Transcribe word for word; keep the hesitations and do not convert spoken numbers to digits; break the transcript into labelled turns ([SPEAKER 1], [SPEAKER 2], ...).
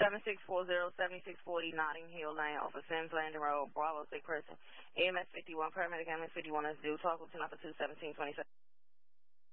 [SPEAKER 1] seven six four zero, seven six four zero Notting Hill Lane off of Sims Landing Road, Bravo, sick person. E M S fifty-one, paramedic M S fifty-one is due. Talk with two nine two, seventeen twenty-seven.